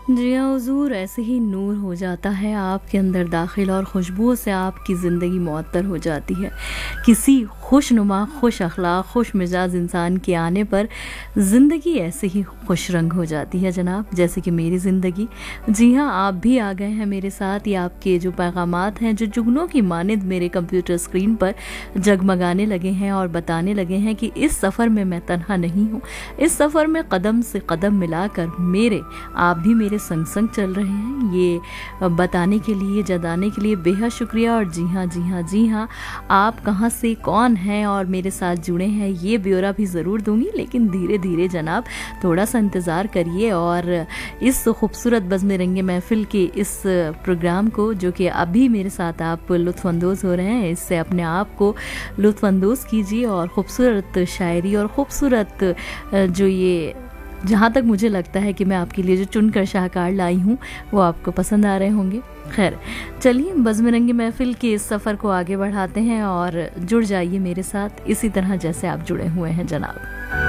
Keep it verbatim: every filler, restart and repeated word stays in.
जी हाँ हुज़ूर, ऐसे ही नूर हो जाता है आपके अंदर दाखिल और खुशबुओं से आपकी ज़िंदगी मुअत्तर हो जाती है। किसी खुशनुमा, खुश अखलाक, खुश मिजाज इंसान के आने पर ज़िंदगी ऐसे ही खुश रंग हो जाती है जनाब, जैसे कि मेरी ज़िंदगी। जी हाँ, आप भी आ गए हैं मेरे साथ। ये आपके जो पैगामात हैं, जो जुगनों की मानिंद मेरे कंप्यूटर स्क्रीन पर जगमगाने लगे हैं और बताने लगे हैं कि इस सफ़र में मैं तन्हा नहीं हूँ। इस सफ़र में कदम से कदम मिलाकर मेरे आप भी मेरे संग संग चल रहे हैं। ये बताने के लिए, जताने के लिए बेहद शुक्रिया। और जी हाँ जी हाँ जी हाँ आप कहाँ से, कौन हैं और मेरे साथ जुड़े हैं, ये ब्यौरा भी ज़रूर दूंगी, लेकिन धीरे धीरे जनाब थोड़ा सा इंतज़ार करिए। और इस खूबसूरत बज़्म रंगे महफ़िल के इस प्रोग्राम को, जो कि अभी मेरे साथ आप लुत्फ़अंदोज़ हो रहे हैं, इससे अपने आप को लुत्फ़अंदोज़ कीजिए और ख़ूबसूरत शायरी और ख़ूबसूरत जो ये, जहाँ तक मुझे लगता है कि मैं आपके लिए जो चुनकर शाहकार लाई हूँ वो आपको पसंद आ रहे होंगे। खैर चलिए, बज़्म रंगे महफ़िल के इस सफ़र को आगे बढ़ाते हैं और जुड़ जाइए मेरे साथ इसी तरह जैसे आप जुड़े हुए हैं जनाब।